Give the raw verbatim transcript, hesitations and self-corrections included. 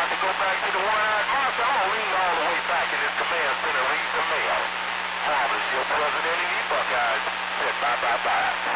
about to go back to the one-eyed monster. I'm going to lean all the way back in this command center, read the mail. Father's your president and you Buckeyes said bye-bye-bye.